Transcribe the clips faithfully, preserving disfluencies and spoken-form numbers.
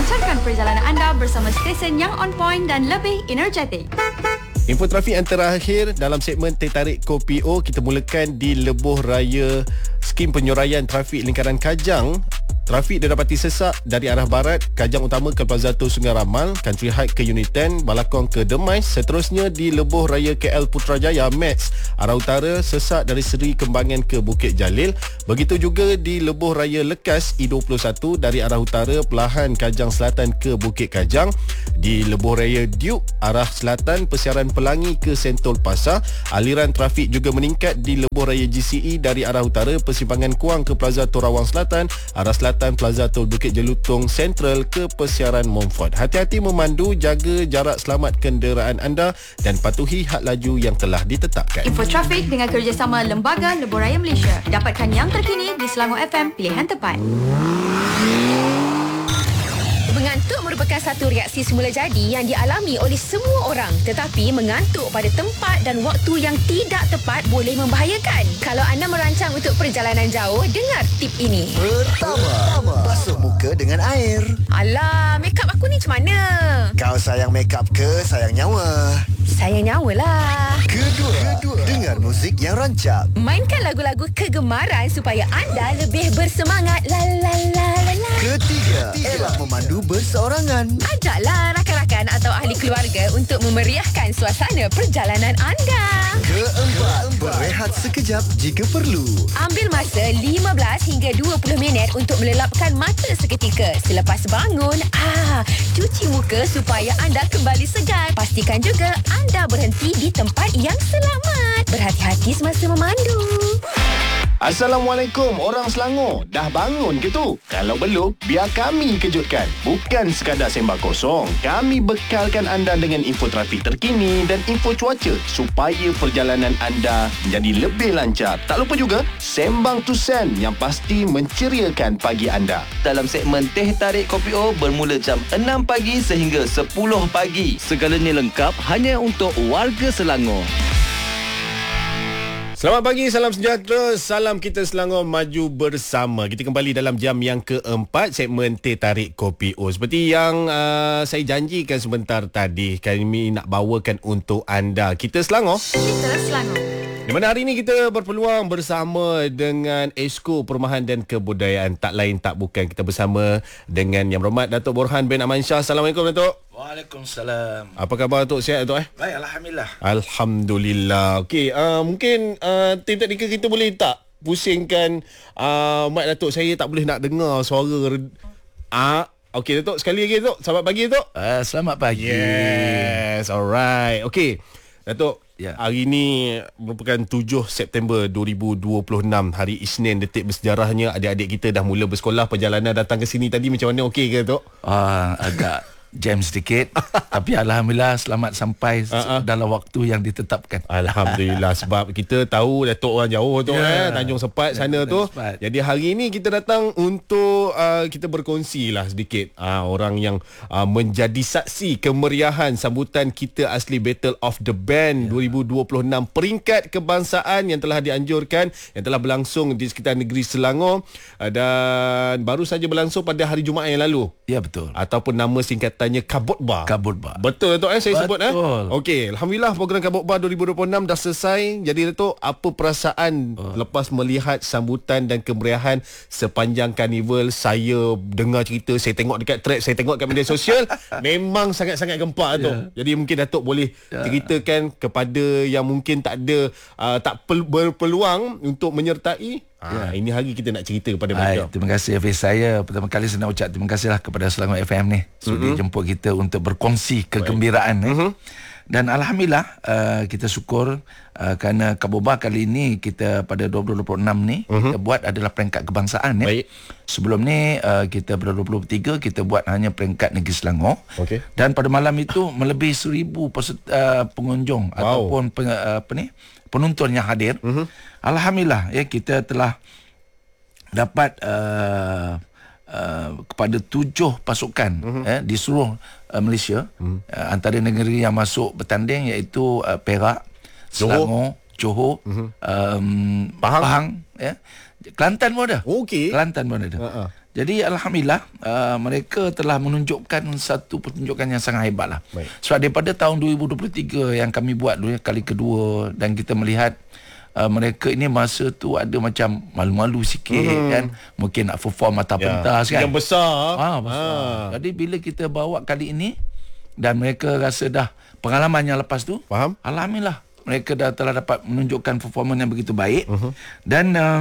Lancarkan perjalanan anda bersama stesen yang on point dan lebih energetik. Info trafik yang terakhir dalam segmen Teh Tarik Kopi O, kita mulakan di Lebuh Raya Skim Penyuraian Trafik Lingkaran Kajang. Trafik didapati sesak dari arah barat, Kajang Utama ke Plaza Tol Sungai Ramal, Country High ke Unit sepuluh, Balakong ke Demais. Seterusnya di Lebuh Raya K L Putrajaya Max, arah utara sesak dari Seri Kembangan ke Bukit Jalil. Begitu juga di Lebuh Raya Lekas I dua puluh satu dari arah utara Pelahan Kajang Selatan ke Bukit Kajang. Di Lebuh Raya Duke arah selatan Persiaran Pelangi ke Sentul Pasar. Aliran trafik juga meningkat di Lebuh Raya G C E dari arah utara Persimpangan Kuang ke Plaza Torawang Selatan, arah selatan Plaza Tol Bukit Jelutong Central ke Persiaran Montfort. Hati-hati memandu, jaga jarak selamat kenderaan anda dan patuhi had laju yang telah ditetapkan. Info trafik dengan kerjasama Lembaga Lebuh Raya Malaysia. Dapatkan yang terkini di Selangor F M, pilihan tepat. Mengantuk merupakan satu reaksi semula jadi yang dialami oleh semua orang. Tetapi mengantuk pada tempat dan waktu yang tidak tepat boleh membahayakan. Kalau anda merancang untuk perjalanan jauh, dengar tip ini. Pertama, basuh muka dengan air. Alah, make up aku ni macam mana? Kau sayang make up ke sayang nyawa? Sayang nyawa lah. Kedua, Kedua, dengar muzik yang rancak. Mainkan lagu-lagu kegemaran supaya anda lebih bersemangat. La la la la la. Ketiga, elak memandu berseorangan. Ajaklah rakan-rakan atau ahli keluarga untuk memeriahkan suasana perjalanan anda. Keempat, berehat sekejap jika perlu. Ambil masa lima belas hingga dua puluh minit untuk melelapkan mata seketika. Selepas bangun, ah, cuci muka supaya anda kembali segar. Pastikan juga anda berhenti di tempat yang selamat. Berhati-hati semasa memandu. Assalamualaikum orang Selangor. Dah bangun ke tu? Kalau belum, biar kami kejutkan. Bukan sekadar sembang kosong. Kami bekalkan anda dengan info trafik terkini dan info cuaca supaya perjalanan anda menjadi lebih lancar. Tak lupa juga Sembang Tusen yang pasti menceriakan pagi anda. Dalam segmen Teh Tarik Kopi O bermula jam enam pagi sehingga sepuluh pagi. Segalanya lengkap hanya untuk warga Selangor. Selamat pagi, salam sejahtera, salam kita Selangor maju bersama. Kita kembali dalam jam yang keempat, segmen Teh Tarik Kopi O. Seperti yang uh, saya janjikan sebentar tadi, kami nak bawakan untuk anda Kita Selangor. Kita Selangor. Di mana hari ini kita berpeluang bersama dengan Esko Perumahan dan Kebudayaan. Tak lain tak bukan, kita bersama dengan Yang Berhormat Datuk Borhan bin Aman Shah. Assalamualaikum Datuk. Waalaikumsalam. Apa khabar Datuk? Sihat Datuk eh? Baik, Alhamdulillah. Alhamdulillah. Okey, uh, mungkin uh, tim teknikal kita boleh tak pusingkan uh, mic Datuk. Saya tak boleh nak dengar suara. Ah, uh, okey Datuk, sekali lagi Datuk. Selamat pagi Datuk. Uh, selamat pagi. Yes, alright. Okey. Datuk, ya. Hari ini merupakan tujuh September dua ribu dua puluh enam, hari Isnin, detik bersejarahnya. Adik-adik kita dah mula bersekolah. Perjalanan datang ke sini tadi macam mana, okey ke Datuk? Uh, agak jam sedikit. Tapi Alhamdulillah selamat sampai uh-uh. dalam waktu yang ditetapkan. Alhamdulillah. Sebab kita tahu Datuk orang jauh tu yeah. eh, Tanjung Sepat sana Tanjung tu Sepat. Jadi hari ini kita datang untuk uh, kita berkongsi lah sedikit uh, orang yang uh, menjadi saksi kemeriahan sambutan kita asli Battle of the Band yeah. dua ribu dua puluh enam, peringkat kebangsaan yang telah dianjurkan, yang telah berlangsung di sekitar negeri Selangor uh, dan baru saja berlangsung pada hari Jumaat yang lalu. Ya, betul. Ataupun nama singkatannya Kabutba. Kabutba. Betul Datuk eh, saya Betul. sebut eh. Okey, alhamdulillah program Kabutba dua ribu dua puluh enam dah selesai. Jadi Datuk, apa perasaan oh. lepas melihat sambutan dan kemeriahan sepanjang karnival? Saya dengar cerita, saya tengok dekat track, saya tengok kat media sosial, memang sangat-sangat gempak Datuk. Yeah. Jadi mungkin Datuk boleh yeah. ceritakan kepada yang mungkin tak ada uh, tak pel- berpeluang untuk menyertai. Ah, ya. Ini hari kita nak cerita kepada mereka. Hai, terima kasih Hafiz. Saya pertama kali saya nak ucap terima kasihlah kepada Selangor F M ni sudi mm-hmm. jemput kita untuk berkongsi kegembiraan ni. Mm-hmm. Dan alhamdulillah uh, kita syukur uh, kerana Kabutba kali ini kita pada dua ribu dua puluh enam ni mm-hmm. kita buat adalah peringkat kebangsaan ya. Baik. Sebelum ni uh, kita pada dua ribu dua puluh tiga kita buat hanya peringkat negeri Selangor. Okay. Dan pada malam itu melebihi seribu uh, pengunjung wow. ataupun peng, uh, apa ni penonton yang hadir. Mm-hmm. Alhamdulillah ya, kita telah dapat uh, uh, kepada tujuh pasukan mm-hmm. eh, di seluruh uh, Malaysia. Mm-hmm. uh, antara negeri yang masuk bertanding iaitu uh, Perak, Selangor, Johor, mm-hmm. um, Pahang, Pahang ya. Kelantan pun ada. Okey. Kelantan pun ada. Uh-uh. Jadi alhamdulillah uh, mereka telah menunjukkan satu pertunjukan yang sangat hebat lah. Baik. Sebab daripada tahun dua ribu dua puluh tiga yang kami buat dulu ya, kali kedua, dan kita melihat uh, mereka ini masa tu ada macam malu-malu sikit hmm. kan, mungkin nak perform mata Ya. pentas kan. Yang besar. Ah, besar. Ah. Jadi bila kita bawa kali ini dan mereka rasa dah pengalaman yang lepas tu, Faham? alhamdulillah mereka dah telah dapat menunjukkan performance yang begitu baik. Uh-huh. Dan um,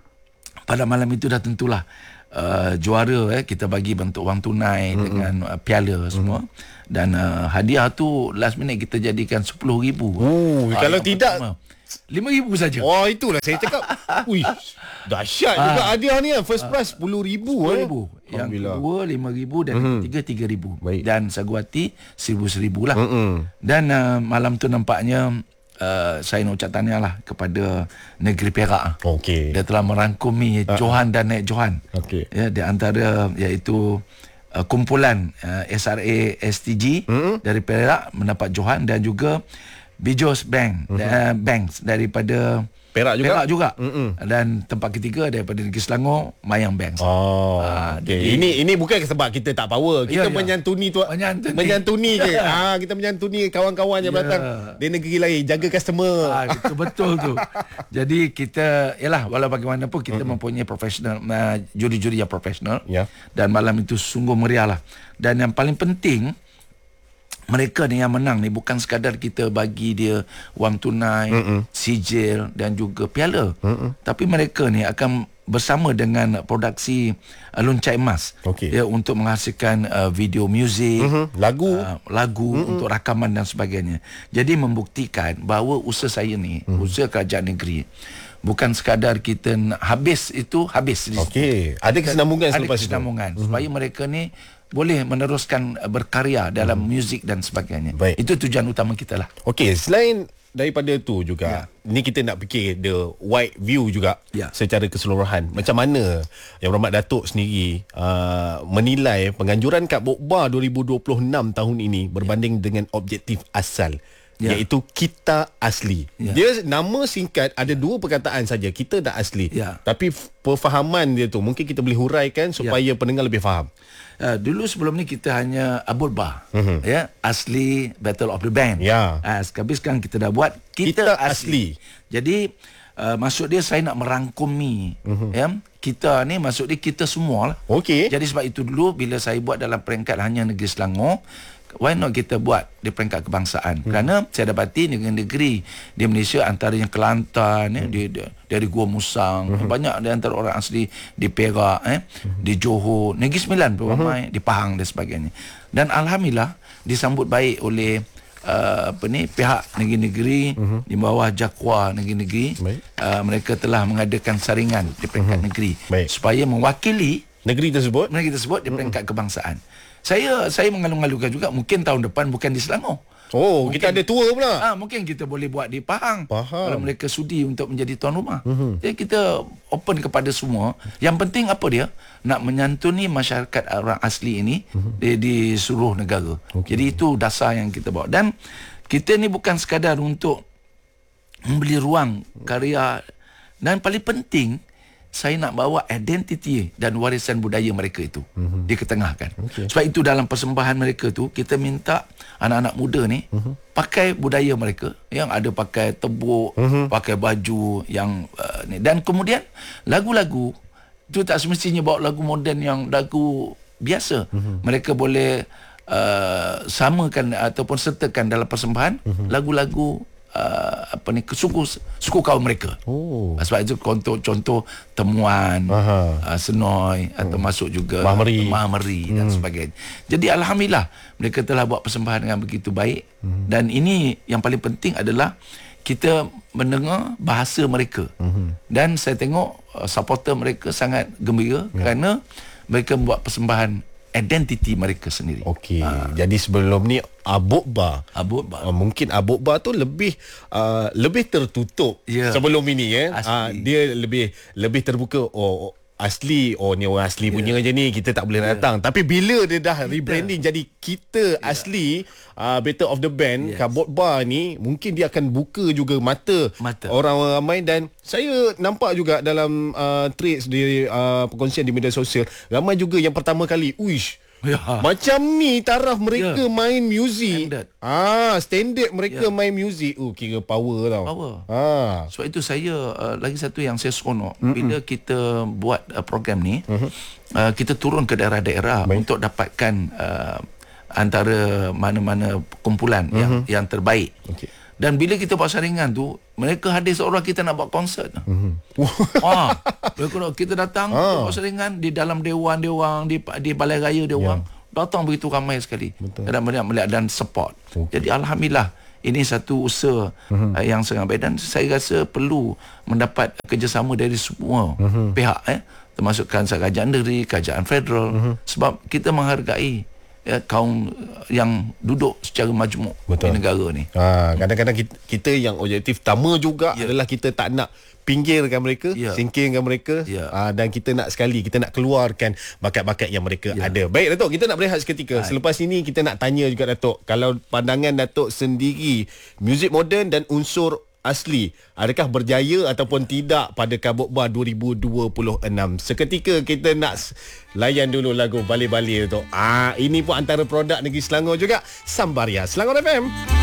pada malam itu dah tentulah Uh, juara eh kita bagi bentuk wang tunai mm-hmm. dengan uh, piala semua, mm-hmm. dan uh, hadiah tu last minute kita jadikan sepuluh ribu. Oh, uh, kalau tidak lima ribu saja. Oh, itulah saya cakap. Ui, dahsyat Ah. juga hadiah ni. First prize sepuluh ribu. sepuluh eh. ribu. Yang kedua lima ribu dan Mhm. ketiga tiga ribu. Baik. Dan saguati seribu-seribu lah. Mm-mm. Dan uh, malam tu nampaknya uh, saya nak ucap tahniah lah kepada negeri Perak. Okey. Dia telah merangkumi uh. Johan dan Nek Johan. Okey. Ya, di antara iaitu uh, kumpulan uh, S R A S T G mm-hmm. dari Perak mendapat Johan, dan juga Bijos Bank mm-hmm. uh, Banks daripada Perak juga. Perak juga. Mm-mm. Dan tempat ketiga daripada Negeri Selangor, Mayang Banks. Oh, Ah, okay. jadi- Ini ini bukan sebab kita tak power. Kita Ya, ya. menyantuni tu Menyantuni. menyantuni je. Ah, kita menyantuni kawan-kawan yang Ya. datang dari negeri lain, jaga customer. Ah, itu betul tu. Jadi kita, yalah, walau bagaimanapun kita mm-hmm. mempunyai profesional, uh, juri-juri yang profesional. Ya. Dan malam itu sungguh meriah lah. Dan yang paling penting, mereka ni yang menang ni bukan sekadar kita bagi dia wang tunai, Mm-mm. sijil dan juga piala. Mm-mm. Tapi mereka ni akan bersama dengan produksi uh, Loncai Emas, Okey. ya, untuk menghasilkan uh, video muzik, Mhm. Lagu. uh, lagu Mm-mm. untuk rakaman dan sebagainya. Jadi membuktikan bahawa usaha saya ni, mm. usaha kerajaan negeri, bukan sekadar kita nak habis itu habis. Okey. Ada kesinambungan Ada selepas itu. kesinambungan mm-hmm. supaya mereka ni boleh meneruskan uh, berkarya dalam mm. muzik dan sebagainya. Baik. Itu tujuan utama kita lah. Okey, selain daripada tu juga, Ya. ni kita nak fikir the wide view juga, Ya. secara keseluruhan. Macam mana Yang Berhormat Datuk sendiri uh, menilai penganjuran Kad Bokbar dua ribu dua puluh enam tahun ini berbanding dengan objektif asal, Ya. iaitu Kita Asli. Ya. Dia nama singkat ada dua perkataan saja, kita dan asli. Ya. Tapi f- perfahaman dia tu mungkin kita boleh huraikan supaya pendengar lebih faham. Uh, dulu sebelum ni kita hanya Abulba, mm-hmm. ya, asli Battle of the Band. Ya. Uh, tapi sekarang kita dah buat Kita Kita, Asli. asli. Jadi uh, maksud dia saya nak merangkumi, mm-hmm. ya, kita ni maksud dia kita semua lah. Okey. Jadi sebab itu dulu bila saya buat dalam peringkat hanya negeri Selangor, why not kita buat di peringkat kebangsaan? Hmm. Kerana saya dapati negeri-negeri di Malaysia, antaranya Kelantan, hmm. eh, di, di, dari Gua Musang, hmm. banyak di antara orang asli di Perak, eh, hmm. di Johor, Negeri Sembilan pun ramai, hmm. di Pahang dan sebagainya. Dan alhamdulillah disambut baik oleh uh, apa ni pihak negeri-negeri hmm. di bawah Jakwa negeri-negeri. Uh, mereka telah mengadakan saringan di peringkat hmm. negeri Baik. supaya mewakili Negeri tersebut. negeri tersebut di peringkat hmm. kebangsaan. Saya saya mengalung-alungkan juga mungkin tahun depan bukan di Selangor. Oh, Mungkin- kita ada tour pula. Ah, mungkin kita boleh buat di Pahang. Faham. Kalau mereka sudi untuk menjadi tuan rumah. Mm-hmm. Jadi kita open kepada semua. Yang penting apa dia? Nak menyantuni masyarakat orang asli ini mm-hmm. di, di seluruh negara. Okay. Jadi itu dasar yang kita bawa. Dan kita ni bukan sekadar untuk membeli ruang karya, dan paling penting saya nak bawa identiti dan warisan budaya mereka itu mm-hmm. diketengahkan. Okay. Sebab itu dalam persembahan mereka tu kita minta anak-anak muda ni mm-hmm. pakai budaya mereka, yang ada pakai tebuk, mm-hmm. pakai baju yang uh, ni, dan kemudian lagu-lagu tu tak semestinya bawa lagu moden yang lagu biasa. Mm-hmm. Mereka boleh uh, samakan ataupun sertakan dalam persembahan mm-hmm. lagu-lagu Uh, apa ni suku suku kaum mereka. Oh. Sebab itu contoh-contoh temuan, uh, senoi atau hmm. masuk juga Mahmeri, Mahmeri dan hmm. sebagainya. Jadi alhamdulillah mereka telah buat persembahan dengan begitu baik, hmm. dan ini yang paling penting adalah kita mendengar bahasa mereka. Hmm. Dan saya tengok uh, supporter mereka sangat gembira ya. Kerana mereka membuat persembahan identiti mereka sendiri. Okey. Ha. Jadi sebelum ni Abokbar. Abokbar. Uh, mungkin Abokbar tu lebih uh, lebih tertutup yeah. sebelum ini ya. Uh, dia lebih lebih terbuka. Oh, asli, oh ni orang asli punya je ni, kita tak boleh nak datang. Tapi bila dia dah rebranding jadi kita asli, uh, Better of the Band, Yes. Kabut Bar ni, mungkin dia akan buka juga mata, Mata. orang ramai. Dan saya nampak juga dalam uh, threads di uh, perkongsian di media sosial, ramai juga yang pertama kali, uish, Ya. macam ni taraf mereka Ya. main muzik. Standard. Ah, standard mereka Ya. main muzik. Oh, kira power tau. Power. Ah. Sebab itu saya uh, lagi satu yang saya seronok mm-hmm. bila kita buat uh, program ni, mm-hmm. uh, kita turun ke daerah-daerah Baik. untuk dapatkan uh, antara mana-mana kumpulan mm-hmm. yang yang terbaik. Okey. Dan bila kita buat saringan tu, mereka hadir seorang kita nak buat konsert. Mm-hmm. Ah, mereka kita datang Ah. buat saringan di dalam dewan dia orang, di di balai raya dia orang. Ya. Datang begitu ramai sekali. Betul. Dan melihat melihat dan support. Okey. Jadi alhamdulillah ini satu usaha mm-hmm. uh, yang sangat baik, dan saya rasa perlu mendapat kerjasama dari semua mm-hmm. pihak, eh termasuk kerajaan negeri, kerajaan federal, mm-hmm. sebab kita menghargai ya, kaum yang duduk secara majmuk Betul. di negara ni. Ha, kadang-kadang kita, kita yang objektif utama juga Ya. adalah kita tak nak pinggirkan mereka, Ya. singkirkan mereka, Ya. ha, dan kita nak sekali kita nak keluarkan bakat-bakat yang mereka Ya. ada. Baik Datuk, kita nak berehat seketika. Hai. Selepas ini kita nak tanya juga Datuk, kalau pandangan Datuk sendiri, muzik moden dan unsur asli, adakah berjaya ataupun tidak pada Kabut Bar dua ribu dua puluh enam? Seketika kita nak layan dulu lagu Balik-Balik Datuk. Ah, ini pun antara produk Negeri Selangor juga, Sambaria Selangor F M.